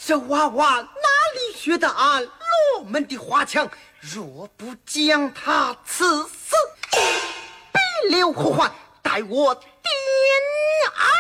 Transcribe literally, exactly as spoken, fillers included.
这娃娃哪里学的俺罗门的花枪？若不将他刺死，别留后患，待我点案。